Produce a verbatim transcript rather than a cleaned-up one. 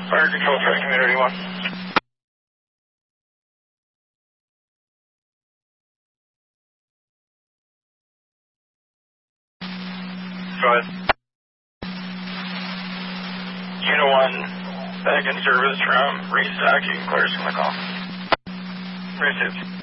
Fire control truck, community one. Go ahead. Unit one, back in service from restocking, clears from the call. Received.